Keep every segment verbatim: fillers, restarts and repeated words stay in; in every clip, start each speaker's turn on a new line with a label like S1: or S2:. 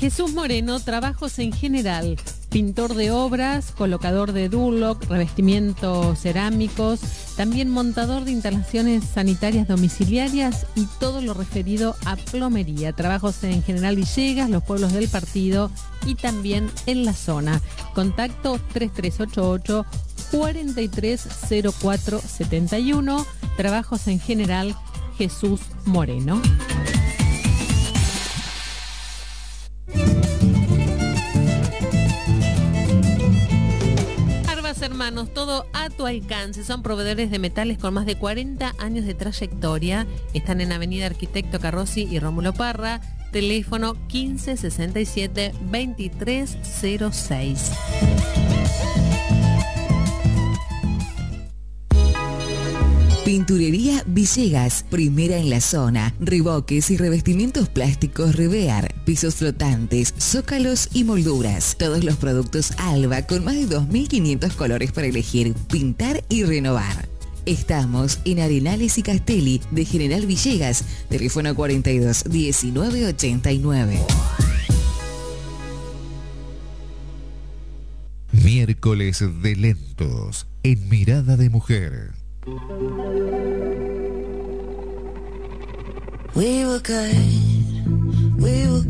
S1: Jesús Moreno, trabajos en general, pintor de obras, colocador de Durlock, revestimientos cerámicos, también montador de instalaciones sanitarias domiciliarias y todo lo referido a plomería. Trabajos en General Villegas, los pueblos del partido y también en la zona. Contacto tres tres ocho ocho, cuatro tres cero cuatro siete uno. Trabajos en general, Jesús Moreno. Hermanos, todo a tu alcance. Son proveedores de metales con más de cuarenta años de trayectoria. Están en Avenida Arquitecto Carrozzi y Rómulo Parra. Teléfono quince sesenta y siete veintitrés cero seis.
S2: Pinturería Villegas, primera en la zona. Reboques y revestimientos plásticos Rivear, pisos flotantes, zócalos y molduras. Todos los productos Alba con más de dos mil quinientos colores para elegir, pintar y renovar. Estamos en Arenales y Castelli de General Villegas. Teléfono cuarenta y dos diecinueve ochenta y nueve.
S3: Miércoles de lentos en Mirada de Mujer.
S1: We were good, we were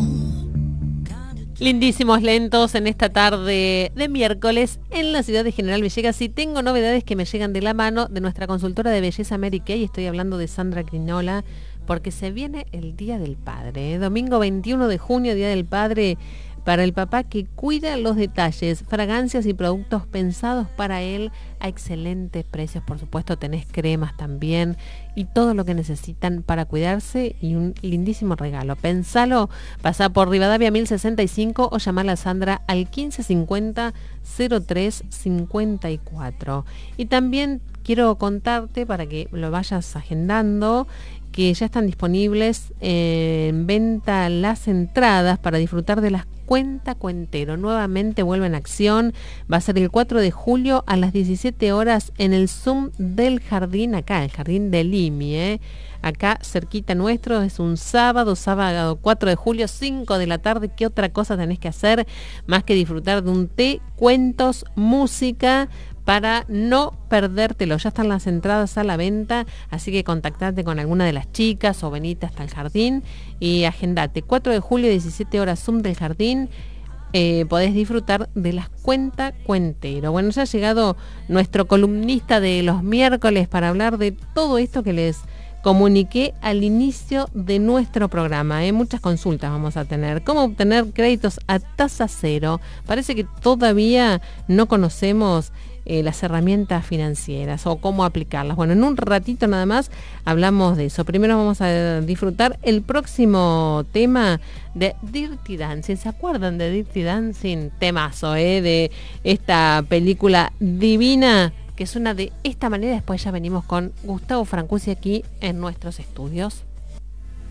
S1: gold. Lindísimos lentos en esta tarde de miércoles en la ciudad de General Villegas, y tengo novedades que me llegan de la mano de nuestra consultora de belleza Mary Kay. Estoy hablando de Sandra Crinola, porque se viene el Día del Padre, ¿eh? Domingo veintiuno de junio, Día del Padre, para el papá que cuida los detalles, fragancias y productos pensados para él a excelentes precios. Por supuesto, tenés cremas también y todo lo que necesitan para cuidarse, y un lindísimo regalo. Pensalo, pasá por Rivadavia mil sesenta y cinco o llamar a Sandra al quince cincuenta cero tres cincuenta y cuatro. Y también quiero contarte, para que lo vayas agendando, que ya están disponibles en venta las entradas para disfrutar de las Cuenta Cuentero. Nuevamente vuelve en acción. Va a ser el cuatro de julio a las diecisiete horas en el Zoom del Jardín, acá, el Jardín del I M I, ¿eh? Acá cerquita nuestro. Es un sábado, sábado cuatro de julio, cinco de la tarde. ¿Qué otra cosa tenés que hacer más que disfrutar de un té, cuentos, música, para no perdértelo? Ya están las entradas a la venta, así que contactate con alguna de las chicas o venite hasta el jardín y agendate. cuatro de julio, diecisiete horas, Zoom del Jardín. Eh, podés disfrutar de las Cuenta Cuentero. Bueno, ya ha llegado nuestro columnista de los miércoles para hablar de todo esto que les comuniqué al inicio de nuestro programa. ¿eh? Muchas consultas vamos a tener. ¿Cómo obtener créditos a tasa cero? Parece que todavía no conocemos Eh, las herramientas financieras o cómo aplicarlas. Bueno, en un ratito nada más hablamos de eso. Primero vamos a disfrutar el próximo tema de Dirty Dancing. ¿Se acuerdan de Dirty Dancing? Temazo, ¿eh? De esta película divina que suena de esta manera. Después ya venimos con Gustavo Francucci aquí en nuestros estudios.